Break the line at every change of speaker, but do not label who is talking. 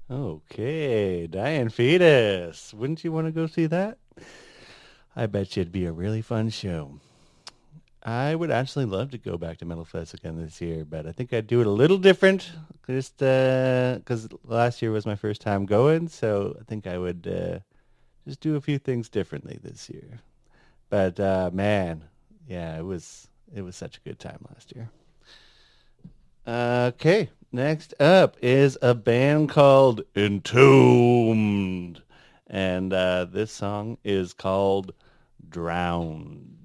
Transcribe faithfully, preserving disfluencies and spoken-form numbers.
Okay, Diane Fetus. Wouldn't you want to go see that? I bet you it'd be a really fun show. I would actually love to go back to Metal Fest again this year, but I think I'd do it a little different. Just because last year was my first time going, so I think I would uh, just do a few things differently this year. But uh, man, yeah, it was it was such a good time last year. Okay, next up is a band called Entombed, and uh, this song is called Drowned.